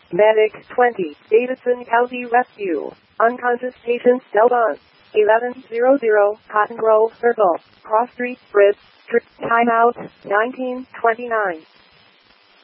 Medic 20, Davidson County Rescue. Unconscious patient still on. 1100 Cotton Grove Circle, Cross Street Bridge, Timeout, 1929.